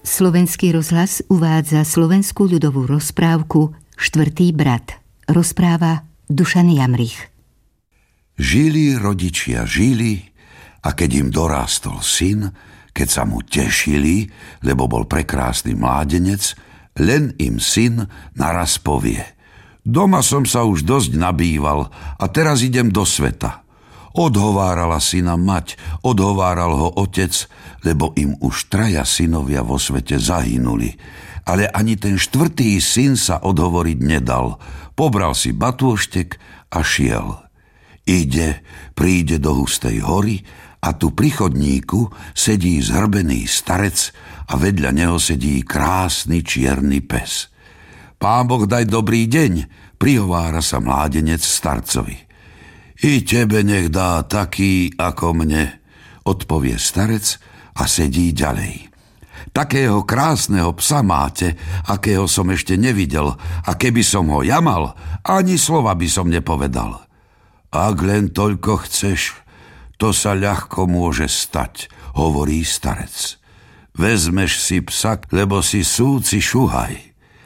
Slovenský rozhlas uvádza slovenskú ľudovú rozprávku Štvrtý brat. Rozpráva Dušan Jamrich. Žili rodičia, a keď im dorástol syn, keď sa mu tešili, lebo bol prekrásny mládenec, len im syn naraz povie: Doma som sa už dosť nabýval a teraz idem do sveta. Odhovárala syna mať, odhováral ho otec, lebo im už 3 synovia vo svete zahynuli. Ale ani ten 4. syn sa odhovoriť nedal. Pobral si batôštek a šiel. Príde do hustej hory a tu pri chodníku sedí zhrbený starec a vedľa neho sedí krásny čierny pes. Pán Boh daj dobrý deň, prihovára sa mládenec starcovi. I tebe nech dá taký ako mne, odpovie starec a sedí ďalej. Takého krásneho psa máte, akého som ešte nevidel, a keby som ho ja mal, ani slova by som nepovedal. Ak len toľko chceš, to sa ľahko môže stať, hovorí starec. Vezmeš si psa, lebo si súci šuhaj.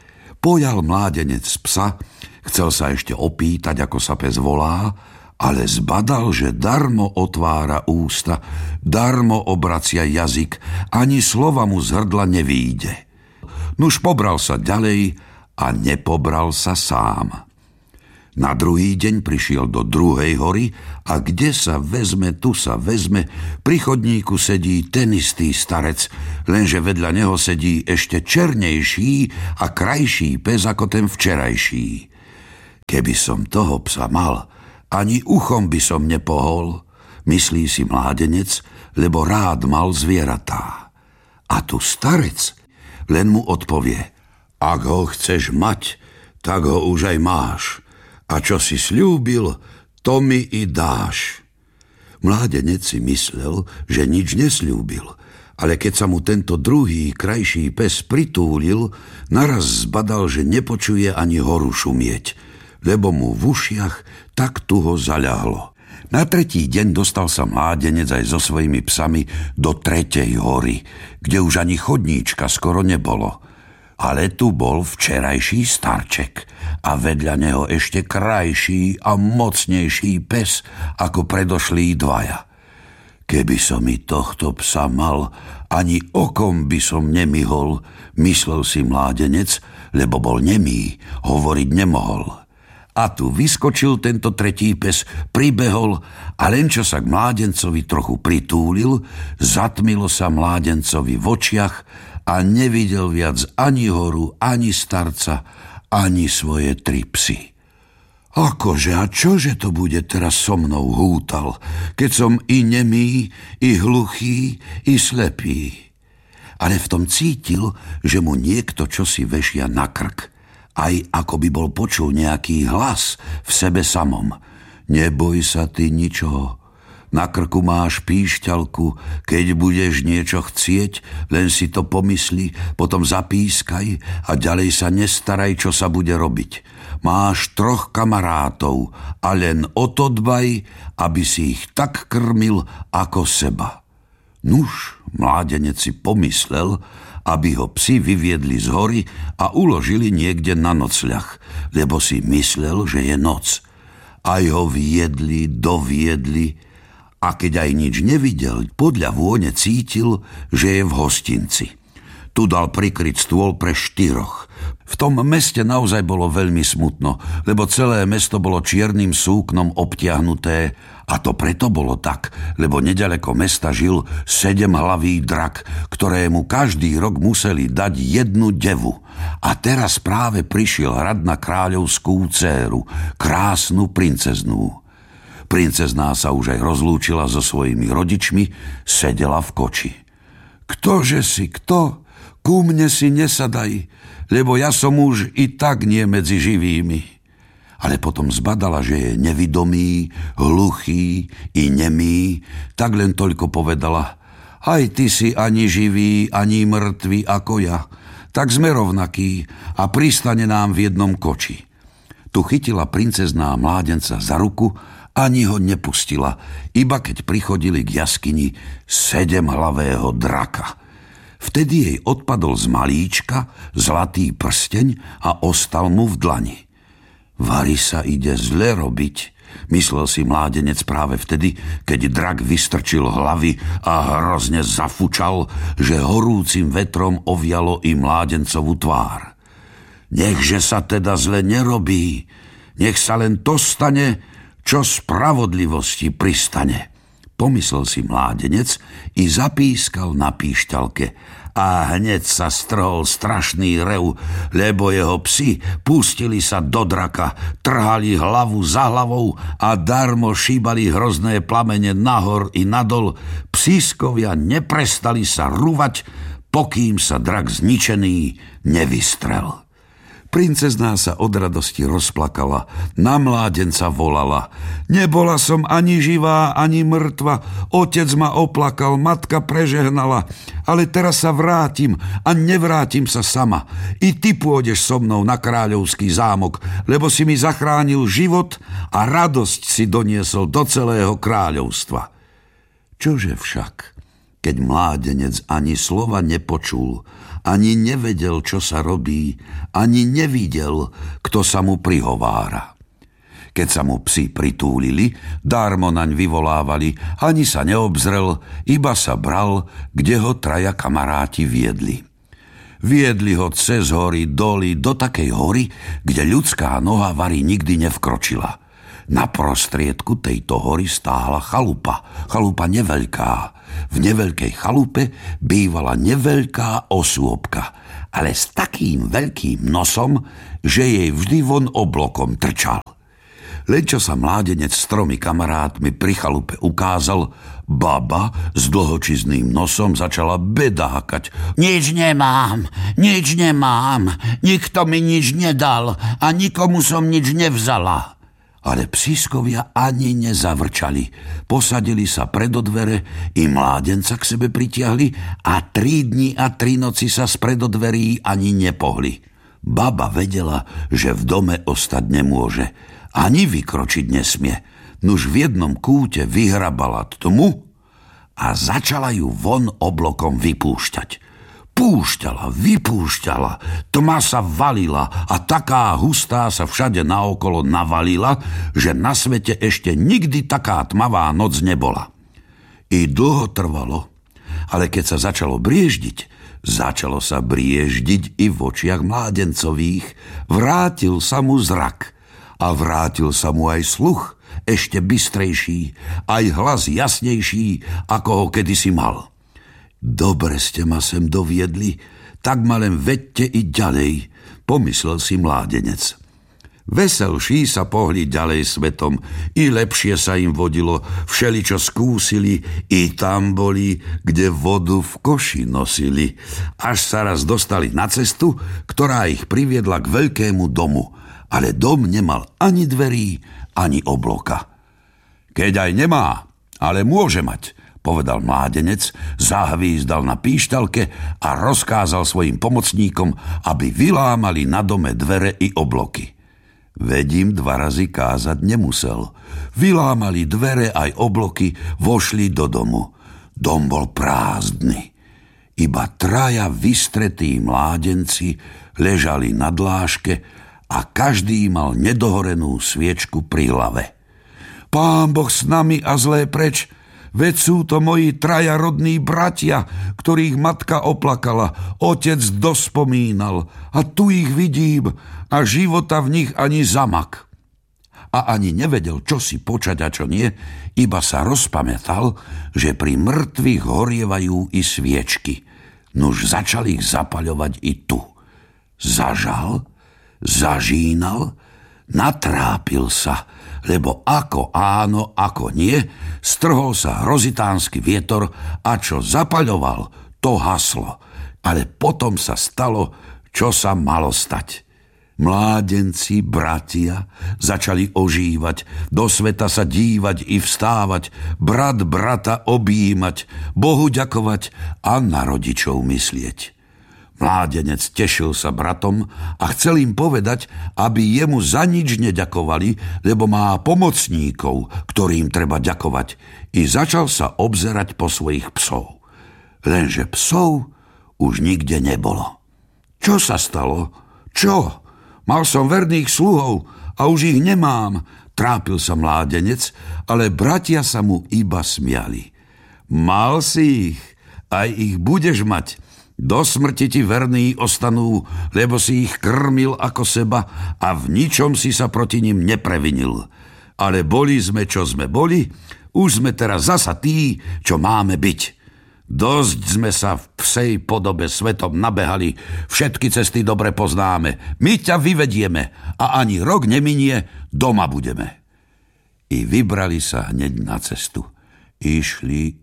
Pojal mládenec psa, chcel sa ešte opýtať, ako sa pes volá, ale zbadal, že darmo otvára ústa, darmo obracia jazyk, ani slova mu z hrdla nevíde. Nuž pobral sa ďalej a nepobral sa sám. Na druhý deň prišiel do druhej hory a kde sa vezme, tu sa vezme, pri chodníku sedí ten istý starec, lenže vedľa neho sedí ešte černejší a krajší pes ako ten včerajší. Keby som toho psa mal, ani uchom by som nepohol, myslí si mládenec, lebo rád mal zvieratá. A tu starec len mu odpovie: Ak ho chceš mať, tak ho už aj máš. A čo si sľúbil, to mi i dáš. Mládenec si myslel, že nič nesľúbil, ale keď sa mu tento druhý, krajší pes pritúlil, naraz zbadal, že nepočuje ani horu šumieť, lebo mu v ušiach tak tuho zaľahlo. Na tretí deň dostal sa mládenec aj so svojimi psami do 3. hory, kde už ani chodníčka skoro nebolo. Ale tu bol včerajší starček a vedľa neho ešte krajší a mocnejší pes ako predošlí 2. Keby som i tohto psa mal, ani okom by som nemihol, myslel si mládenec, lebo bol nemý, hovoriť nemohol. A tu vyskočil tento 3. pes, pribehol a len čo sa k mládencovi trochu pritúlil, zatmilo sa mládencovi v očiach a nevidel viac ani horu, ani starca, ani svoje 3 psy. Akože a čože to bude teraz so mnou, hútal, keď som i nemý, i hluchý, i slepý. Ale v tom cítil, že mu niekto čosi vešia na krk. Aj ako by bol počul nejaký hlas v sebe samom. Neboj sa ty ničoho. Na krku máš píšťalku, keď budeš niečo chcieť, len si to pomysli, potom zapískaj a ďalej sa nestaraj, čo sa bude robiť. Máš 3 kamarátov a len o to dbaj, aby si ich tak krmil ako seba. Nuž, mládenec si pomyslel, aby ho psi vyviedli z hory a uložili niekde na nocľah, lebo si myslel, že je noc. Aj ho viedli, doviedli, a keď aj nič nevidel, podľa vône cítil, že je v hostinci. Tu dal prikryť stôl pre 4. V tom meste naozaj bolo veľmi smutno, lebo celé mesto bolo čiernym súknom obtiahnuté, a to preto bolo tak, lebo neďaleko mesta žil 7-hlavý drak, ktorému každý rok museli dať 1 devu. A teraz práve prišiel hrať na kráľovskú dcéru, krásnu princeznú. Princezná sa už aj rozlúčila so svojimi rodičmi, sedela v koči. Ktože si kto? Ku mne si nesadaj, lebo ja som už i tak nie medzi živými. Ale potom zbadala, že je nevidomý, hluchý i nemý, tak len toľko povedala: Aj ty si ani živý, ani mŕtvý ako ja, tak sme rovnakí a pristane nám v jednom koči. Tu chytila princezná mládenca za ruku, ani ho nepustila, iba keď prichodili k jaskyni 7-hlavého draka. Vtedy jej odpadol z malíčka zlatý prsteň a ostal mu v dlani. Vari sa ide zle robiť, myslel si mládenec práve vtedy, keď drak vystrčil hlavy a hrozne zafučal, že horúcim vetrom ovialo i mládencovú tvár. Nechže sa teda zle nerobí, nech sa len to stane, čo spravodlivosti pristane, pomyslel si mládenec i zapískal na píšťalke. A hneď sa strhol strašný rev, lebo jeho psi pustili sa do draka, trhali hlavu za hlavou a darmo šíbali hrozné plamene nahor i nadol. Psískovia neprestali sa rúvať, pokým sa drak zničený nevystrel. Princezná sa od radosti rozplakala, na mládenca volala. Nebola som ani živá, ani mŕtva, otec ma oplakal, matka prežehnala, ale teraz sa vrátim a nevrátim sa sama. I ty pôjdeš so mnou na kráľovský zámok, lebo si mi zachránil život a radosť si doniesol do celého kráľovstva. Čože však, keď mládenec ani slova nepočul, ani nevedel, čo sa robí, ani nevidel, kto sa mu prihovára. Keď sa mu psi pritúlili, dármo naň vyvolávali, ani sa neobzrel, iba sa bral, kde ho traja kamaráti viedli. Viedli ho cez hory, doly, do takej hory, kde ľudská noha Vari nikdy nevkročila. Na prostriedku tejto hory stála chalupa neveľká. V neveľkej chalupe bývala neveľká osôbka, ale s takým veľkým nosom, že jej vždy von oblokom trčal. Len čo sa mládenec s 3 kamarátmi pri chalupe ukázal, baba s dlhočizným nosom začala bedákať. Nič nemám, nikto mi nič nedal a nikomu som nič nevzala. Ale psískovia ani nezavrčali. Posadili sa pred dvere, i mládenca k sebe pritiahli a 3 dni a 3 noci sa spred dverí ani nepohli. Baba vedela, že v dome ostať nemôže, ani vykročiť nesmie. Nuž v jednom kúte vyhrabala tmu a začala ju von oblokom vypúšťať. Púšťala, vypúšťala, tma sa valila a taká hustá sa všade naokolo navalila, že na svete ešte nikdy taká tmavá noc nebola. I dlho trvalo, ale keď sa začalo sa brieždiť i v očiach mládencových, vrátil sa mu zrak a vrátil sa mu aj sluch, ešte bystrejší, aj hlas jasnejší, ako ho kedysi mal. Dobre ste ma sem doviedli, tak ma len vedte i ďalej, pomyslel si mládenec. Veselší sa pohli ďalej svetom, i lepšie sa im vodilo, všeličo skúsili, i tam boli, kde vodu v koši nosili, až sa raz dostali na cestu, ktorá ich priviedla k veľkému domu, ale dom nemal ani dverí, ani obloka. Keď aj nemá, ale môže mať, povedal mládenec, zahvízdal na píšťalke a rozkázal svojim pomocníkom, aby vylámali na dome dvere i obloky. Veď im 2 razy kázať nemusel. Vylámali dvere aj obloky, vošli do domu. Dom bol prázdny. Iba 3 vystretí mládenci ležali na dláške a každý mal nedohorenú sviečku pri hlave. Pán Boh s nami a zlé preč, veď sú to moji 3 rodní bratia, ktorých matka oplakala, otec dospomínal a tu ich vidím a života v nich ani zamak. A ani nevedel, čo si počať a čo nie, iba sa rozpamätal, že pri mŕtvych horievajú i sviečky. Nuž začal ich zapaľovať i tu. Zažal, zažínal, natrápil sa, lebo ako áno, ako nie, strhol sa hrozitánsky vietor a čo zapaľoval, to haslo. Ale potom sa stalo, čo sa malo stať. Mládenci, bratia, začali ožívať, do sveta sa dívať i vstávať, brat brata objímať, Bohu ďakovať a na rodičov myslieť. Mládenec tešil sa bratom a chcel im povedať, aby jemu za nič neďakovali, lebo má pomocníkov, ktorým treba ďakovať, i začal sa obzerať po svojich psov. Lenže psov už nikde nebolo. Čo sa stalo? Čo? Mal som verných sluhov a už ich nemám, trápil sa mládenec, ale bratia sa mu iba smiali. Mal si ich, aj ich budeš mať. Do smrti ti verní ostanú, lebo si ich krmil ako seba a v ničom si sa proti nim neprevinil. Ale boli sme, čo sme boli, už sme teraz zasa tí, čo máme byť. Dosť sme sa v psej podobe svetom nabehali, všetky cesty dobre poznáme. My ťa vyvedieme a ani rok neminie, doma budeme. I vybrali sa hneď na cestu. Išli,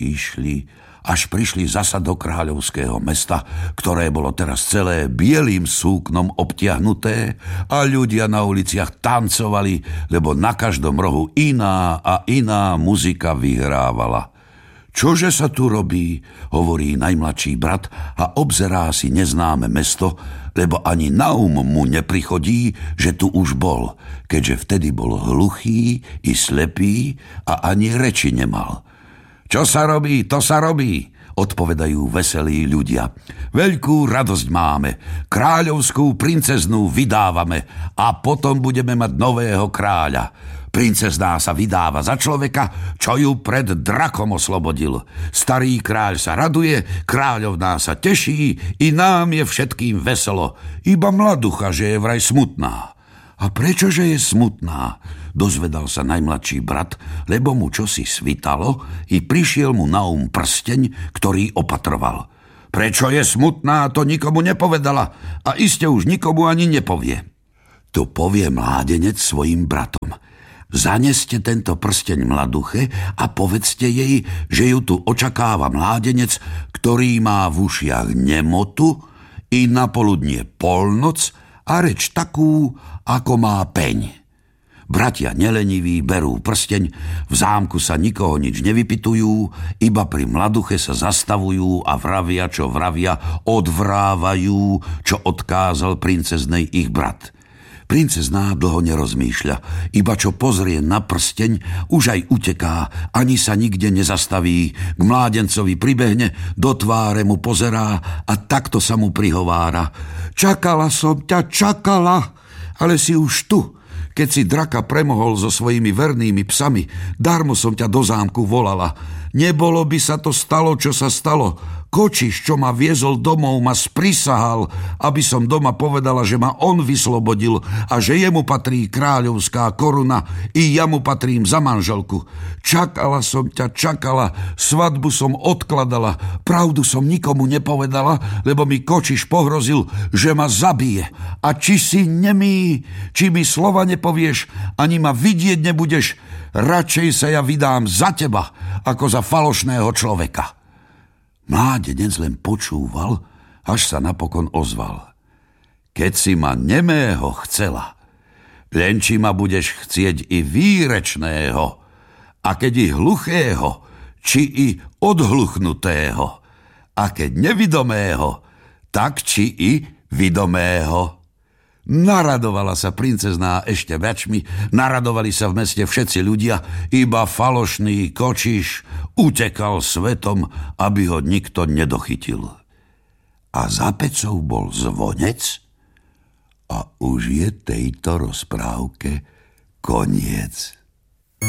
až prišli zasa do kráľovského mesta, ktoré bolo teraz celé bielým súknom obtiahnuté a ľudia na uliciach tancovali, lebo na každom rohu iná a iná muzika vyhrávala. Čože sa tu robí, hovorí najmladší brat a obzerá si neznáme mesto, lebo ani na mu neprichodí, že tu už bol, keďže vtedy bol hluchý i slepý a ani reči nemal. Čo sa robí, to sa robí, odpovedajú veselí ľudia. Veľkú radosť máme, kráľovskú princeznú vydávame a potom budeme mať nového kráľa. Princezná sa vydáva za človeka, čo ju pred drakom oslobodil. Starý kráľ sa raduje, kráľovná sa teší, i nám je všetkým veselo. Iba mladucha, že je vraj smutná. A prečože je smutná? Dozvedal sa najmladší brat, lebo mu čosi svitalo i prišiel mu na prsteň, ktorý opatroval. Prečo je smutná, to nikomu nepovedala a iste už nikomu ani nepovie. To povie mládenec svojim bratom. Zaneste tento prsteň mladuche a povedzte jej, že ju tu očakáva mládenec, ktorý má v ušiach nemotu i na poludnie polnoc a reč takú, ako má peň. Bratia neleniví berú prsteň, v zámku sa nikoho nič nevypytujú, iba pri mladuche sa zastavujú a vravia, čo vravia, odvrávajú, čo odkázal princeznej ich brat. Princezná dlho nerozmýšľa, iba čo pozrie na prsteň, už aj uteká, ani sa nikde nezastaví, k mládencovi pribehne, do tváre mu pozerá a takto sa mu prihovára. Čakala som ťa, čakala, ale si už tu. Keď si draka premohol so svojimi vernými psami, darmo som ťa do zámku volala. Nebolo by sa to stalo, čo sa stalo. Kočiš, čo ma viezol domov, ma sprisahal, aby som doma povedala, že ma on vyslobodil a že jemu patrí kráľovská koruna i ja mu patrím za manželku. Čakala som ťa, čakala, svadbu som odkladala, pravdu som nikomu nepovedala, lebo mi Kočiš pohrozil, že ma zabije. A či si nemý, či mi slova nepovieš, ani ma vidieť nebudeš, radšej sa ja vydám za teba, ako za falošného človeka. Mládenec len počúval, až sa napokon ozval. Keď si ma nemého chcela, len či ma budeš chcieť i výrečného, a keď i hluchého, či i odhluchnutého, a keď nevidomého, tak či i vidomého. Naradovala sa princezná ešte väčšmi, naradovali sa v meste všetci ľudia, iba falošný Kočiš utekal svetom, aby ho nikto nedochytil. A za pecou bol zvonec a už je tejto rozprávke koniec.